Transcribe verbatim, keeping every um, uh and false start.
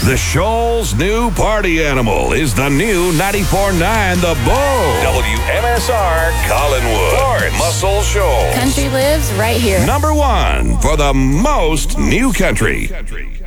The Shoals' new party animal is the new ninety-four point nine The Bull. W M S R Collinwood. Florence. Muscle Shoals. Country lives right here. Number one for the most new country.